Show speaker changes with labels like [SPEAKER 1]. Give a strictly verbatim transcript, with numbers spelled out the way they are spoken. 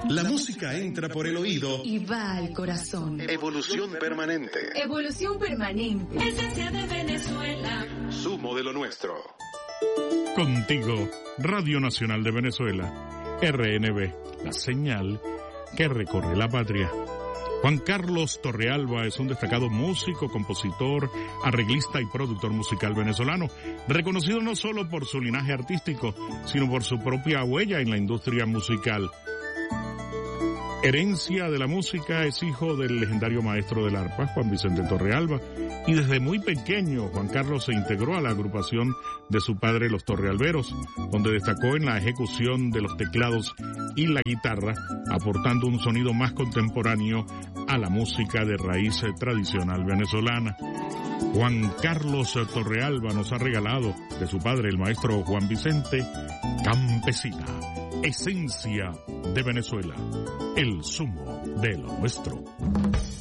[SPEAKER 1] La música entra por el oído
[SPEAKER 2] y va al corazón.
[SPEAKER 1] Evolución permanente.
[SPEAKER 2] Evolución permanente.
[SPEAKER 3] Esencia de Venezuela.
[SPEAKER 1] Sumo de lo nuestro.
[SPEAKER 4] Contigo, Radio Nacional de Venezuela, R N V, la señal que recorre la patria. Juan Carlos Torrealba es un destacado músico, compositor, arreglista y productor musical venezolano, reconocido no solo por su linaje artístico, sino por su propia huella en la industria musical. Herencia de la música, es hijo del legendario maestro del arpa, Juan Vicente Torrealba, y desde muy pequeño Juan Carlos se integró a la agrupación de su padre, los Torrealberos, donde destacó en la ejecución de los teclados y la guitarra, aportando un sonido más contemporáneo a la música de raíz tradicional venezolana. Juan Carlos Torrealba nos ha regalado de su padre, el maestro Juan Vicente, Campesina, esencia de Venezuela, el sumo de lo nuestro.